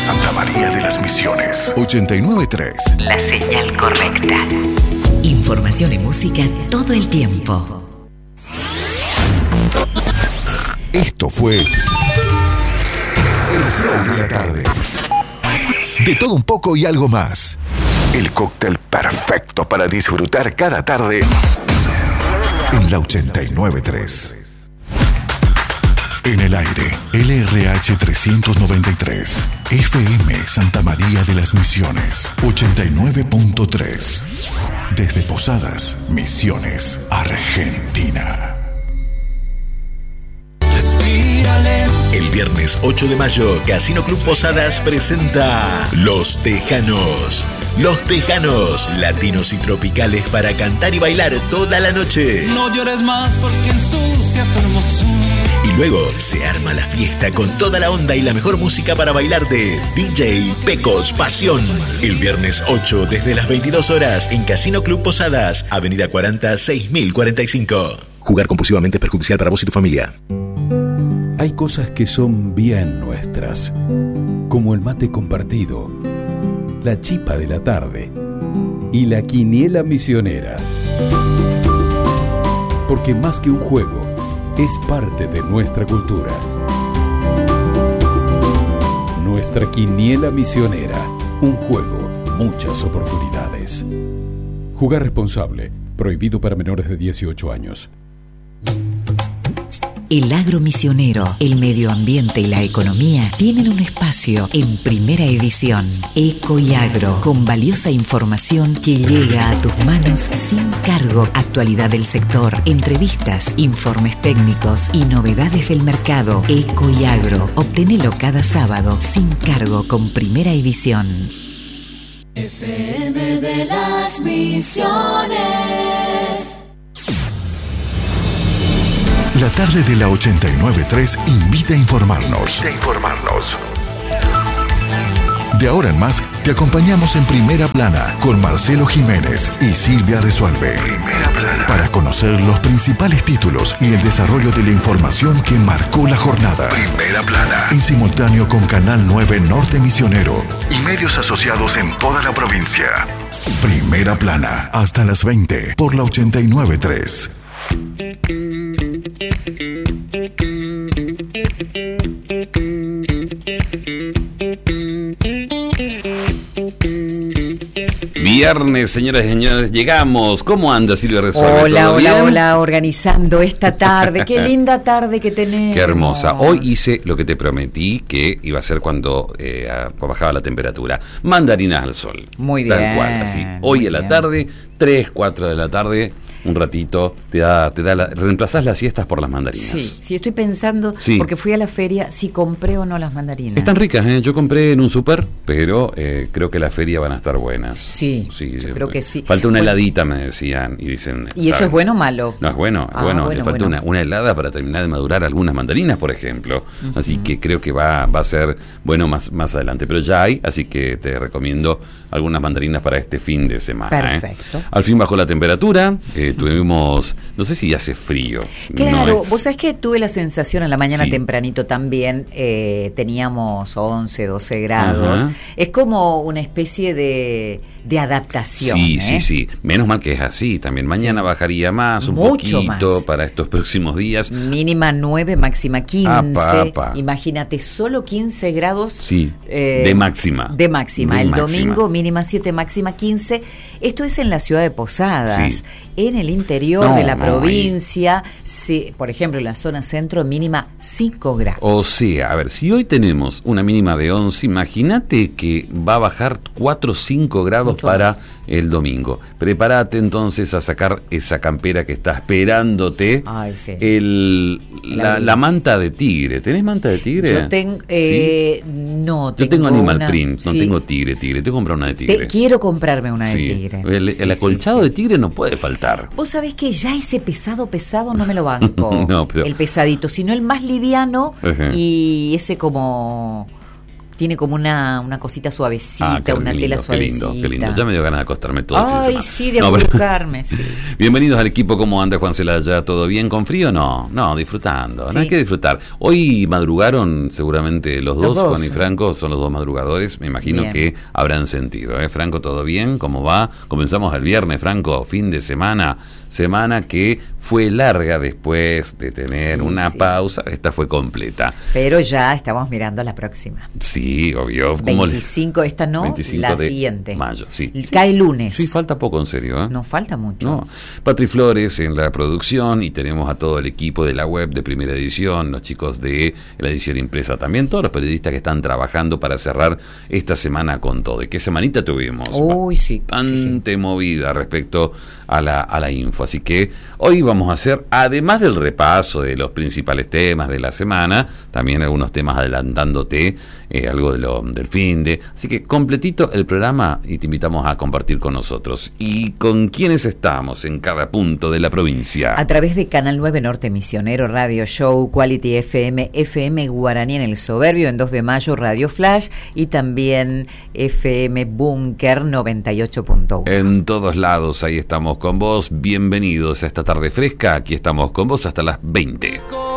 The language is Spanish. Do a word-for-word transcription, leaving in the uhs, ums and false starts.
Santa María de las Misiones. ochenta y nueve punto tres. La señal correcta. Información y música todo el tiempo. Esto fue El Flow de la Tarde. De todo un poco y algo más. El cóctel perfecto para disfrutar cada tarde en la ochenta y nueve punto tres. En el aire, L R H trescientos noventa y tres, F M Santa María de las Misiones, ochenta y nueve punto tres. Desde Posadas, Misiones, Argentina. El viernes ocho de mayo, Casino Club Posadas presenta Los Tejanos. Los Tejanos, latinos y tropicales para cantar y bailar toda la noche. No llores más porque ensucia tu hermosura. Y luego se arma la fiesta con toda la onda y la mejor música para bailar de D J Pecos Pasión. El viernes ocho desde las veintidós horas en Casino Club Posadas, Avenida cuarenta, seis mil cuarenta y cinco. Jugar compulsivamente es perjudicial para vos y tu familia. Hay cosas que son bien nuestras, como el mate compartido, la chipa de la tarde y la quiniela misionera. Porque más que un juego, es parte de nuestra cultura. Nuestra quiniela misionera, un juego, muchas oportunidades. Jugar responsable, prohibido para menores de dieciocho años. El agro misionero, el medio ambiente y la economía tienen un espacio en Primera Edición. Eco y Agro, con valiosa información que llega a tus manos sin cargo. Actualidad del sector, entrevistas, informes técnicos y novedades del mercado. Eco y Agro, obténelo cada sábado sin cargo con Primera Edición. F M de las Misiones. La tarde de la ochenta y nueve punto tres invita a informarnos. A informarnos. De ahora en más, te acompañamos en Primera Plana con Marcelo Jiménez y Silvia Resuelve. Primera Plana. Para conocer los principales títulos y el desarrollo de la información que marcó la jornada. Primera Plana. En simultáneo con Canal nueve Norte Misionero y medios asociados en toda la provincia. Primera Plana. Hasta las veinte por la ochenta y nueve punto tres. Viernes, señoras y señores, llegamos. ¿Cómo anda Silvia Resuelve? Hola, ¿Todo hola, bien? hola, organizando esta tarde. Qué linda tarde que tenemos. Qué hermosa. Hoy hice lo que te prometí que iba a ser cuando eh, bajaba la temperatura. Mandarinas al sol. Muy bien. Tal cual, así. Hoy a la bien. tarde, tres, cuatro de la tarde, un ratito, te da, te da la, reemplazás las siestas por las mandarinas. Sí, sí, estoy pensando, Sí. porque fui a la feria, si compré o no las mandarinas. Están ricas, ¿eh? Yo compré en un súper, pero eh, creo que la feria van a estar buenas. Sí, sí yo eh, creo que sí. Falta una Bueno. heladita, me decían, y dicen... ¿Y eso ¿saben? es bueno o malo? No, es bueno, es Ah, bueno. bueno, Le falta bueno. Una, una helada para terminar de madurar algunas mandarinas, por ejemplo. Ujú. Así que creo que va, va a ser bueno más, más adelante. Pero ya hay, así que te recomiendo algunas mandarinas para este fin de semana. Perfecto. ¿eh? Al fin bajó la temperatura, eh, tuvimos, no sé si hace frío. Claro, No es- vos sabés que tuve la sensación en la mañana Sí. tempranito también, eh, teníamos once, doce grados. Ajá. Es como una especie de, de adaptación. Sí, ¿eh? sí, sí. Menos mal que es así. También mañana bajaría más, un Mucho poquito más. para estos próximos días. Mínima nueve, máxima quince. Apa, apa. Imagínate, solo quince grados. Sí, eh, de máxima. De máxima. De El máxima. domingo mínima siete, máxima quince. Esto es en la ciudad de Posadas. Sí. En el interior No, de la no, provincia, sí, por ejemplo, en la zona centro, mínima cinco grados. O sea, a ver, si hoy tenemos una mínima de once, imagínate que va a bajar cuatro o cinco grados Mucho para más. el domingo. Prepárate entonces a sacar esa campera que está esperándote. Ay, sí. El, la, La- la manta de tigre. ¿Tenés manta de tigre? Yo tengo, eh, no, Yo tengo animal una- print, no sí. tengo tigre, tigre. Tengo que comprar una de tigre. Te- quiero comprarme una de Sí. tigre. El, Sí, el sí, acolchado sí. de tigre no puede faltar. Vos sabés que ya ese pesado, pesado no me lo banco. No, pero- El pesadito, sino el más liviano Ajá. y ese como tiene como una, una cosita suavecita, Ah, qué una lindo, tela qué suavecita. lindo, qué lindo. Ya me dio ganas de acostarme todo el fin de Ay, semana. sí, de No, pero- acurrucarme, sí. Bienvenidos al equipo. ¿Cómo anda Juan Celaya? ¿Todo bien? ¿Con frío? No, no, disfrutando. No Sí. hay que disfrutar. Hoy madrugaron seguramente los, Los dos, dos, Juan y sí. Franco, son los dos madrugadores. Me imagino Bien. que habrán sentido. ¿eh? Franco, ¿todo bien? ¿Cómo va? Comenzamos el viernes, Franco, fin de semana. Semana que fue larga después de tener Sí, una sí. pausa. Esta fue completa. Pero ya estamos mirando la próxima. Sí, obvio. ¿Cómo le- veinticinco, esta no, veinticinco la de siguiente. mayo, sí. Cae lunes. Sí, falta poco, en serio. ¿eh? No falta mucho. No. Patri Flores en la producción y tenemos a todo el equipo de la web de Primera Edición, los chicos de la edición impresa también, todos los periodistas que están trabajando para cerrar esta semana con todo. ¿Y qué semanita tuvimos? Uy, sí. Bastante sí, sí. movida respecto a la, a la info. Así que hoy vamos a hacer, además del repaso de los principales temas de la semana, también algunos temas adelantándote, eh, algo de lo, del fin de. Así que completito el programa y te invitamos a compartir con nosotros. ¿Y con quiénes estamos en cada punto de la provincia? A través de Canal nueve Norte Misionero Radio Show, Quality F M, F M Guaraní en el Soberbio, en dos de mayo Radio Flash y también F M Búnker noventa y ocho punto uno. En todos lados, ahí estamos con vos. Bienvenidos a esta tarde fresca. Aquí estamos con vos hasta las veinte.